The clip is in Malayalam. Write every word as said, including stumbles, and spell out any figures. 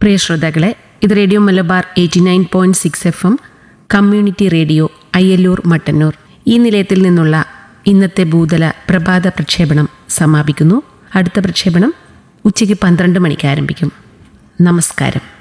പ്രിയ ശ്രോതാക്കളെ, ഇത് radio Malabar eighty nine point six F M community radio Ayyallur Mattannur. ഈ നിലയത്തിൽ നിന്നുള്ള ഇന്നത്തെ ഭൂതല പ്രഭാത പ്രക്ഷേപണം സമാപിക്കുന്നു. അടുത്ത പ്രക്ഷേപണം ഉച്ചയ്ക്ക് പന്ത്രണ്ട് മണിക്ക് ആരംഭിക്കും. നമസ്കാരം.